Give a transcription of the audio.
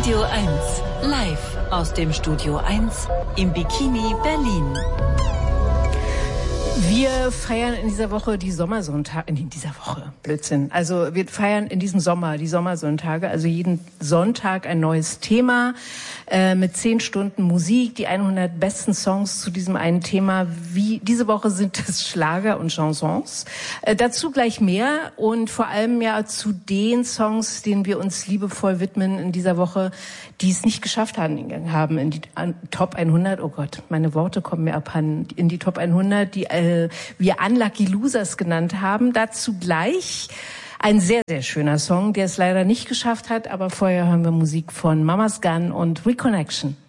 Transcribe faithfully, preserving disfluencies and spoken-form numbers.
Radio eins, live aus dem Studio eins im Bikini Berlin. Wir feiern in dieser Woche die Sommersonntage, in dieser Woche, Blödsinn. Also wir feiern in diesem Sommer die Sommersonntage, also jeden Sonntag ein neues Thema äh, mit zehn Stunden Musik, die hundert besten Songs zu diesem einen Thema. Wie diese Woche sind es Schlager und Chansons. Äh, dazu gleich mehr und vor allem ja zu den Songs, denen wir uns liebevoll widmen in dieser Woche, die es nicht geschafft haben, haben in die an, Top hundert. Oh Gott, meine Worte kommen mir abhanden. In die Top hundert, die äh, wir Unlucky Losers genannt haben. Dazu gleich ein sehr, sehr schöner Song, der es leider nicht geschafft hat. Aber vorher hören wir Musik von Mama's Gun und Reconnection.